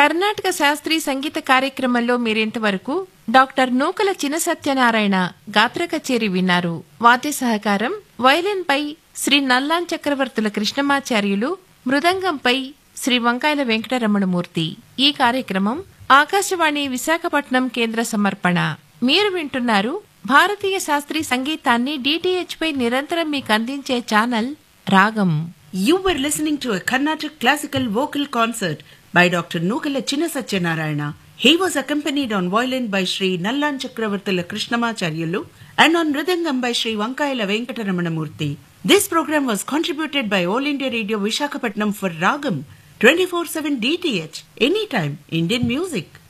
కర్ణాటక శాస్త్రీయ సంగీత కార్యక్రమంలో మీరింతవరకు డాక్టర్ నూకల చిన సత్యనారాయణ గాత్ర కచేరి విన్నారు. వాద్య సహకారం వయలిన్పై శ్రీ నల్లాన్ చక్రవర్తుల కృష్ణమాచార్యులు, మృదంగంపై శ్రీ వంకాయల వెంకటరమణమూర్తి. ఈ కార్యక్రమం ఆకాశవాణి విశాఖపట్నం కేంద్ర సమర్పణ. మీరు వింటున్నారు భారతీయ శాస్త్రీయ సంగీతాన్ని DTH పై నిరంతరం మీకు అందించే ఛానల్ రాగం. You were listening to a Carnatic classical vocal concert by Dr. Nukala Chinna Satyanarayana. He was accompanied on violin by Sri Nallan Chakravartila Krishnamacharyalu and on mridangam by Sri Vankayala Venkataramanamurthy. This program was contributed by All India Radio Visakhapatnam for Ragam 24/7 DTH, anytime Indian music.